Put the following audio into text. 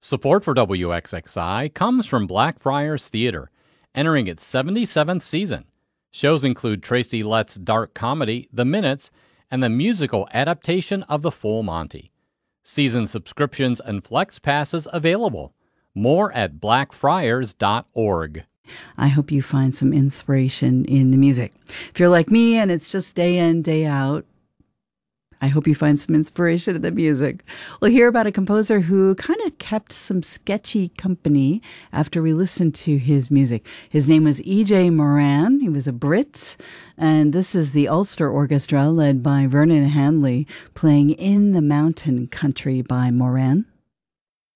Support for WXXI comes from Blackfriars Theater, entering its 77th season. Shows include Tracy Letts' dark comedy, The Minutes, and the musical adaptation of The Full Monty. Season subscriptions and flex passes available. More at blackfriars.org. I hope you find some inspiration in the music. If you're like me and it's just day in, day out, I hope you find some inspiration in the music. We'll hear about a composer who kind of kept some sketchy company after we listened to his music. His name was E.J. Moran. He was a Brit. And this is the Ulster Orchestra led by Vernon Hanley playing In the Mountain Country by Moran.